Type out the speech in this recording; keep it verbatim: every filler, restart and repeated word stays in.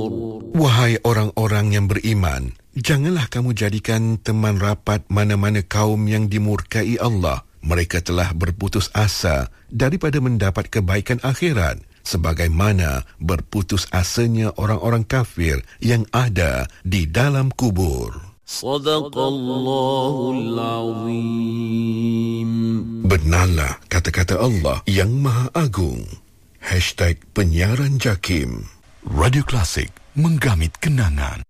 Wahai orang-orang yang beriman, janganlah kamu jadikan teman rapat mana-mana kaum yang dimurkai Allah. Mereka telah berputus asa daripada mendapat kebaikan akhirat, sebagaimana berputus asanya orang-orang kafir yang ada di dalam kubur. Sadaqallahul Azim. Benarlah kata-kata Allah yang Maha Agung. Hashtag Penyiaran Jakim. Radio Klasik, menggamit kenangan.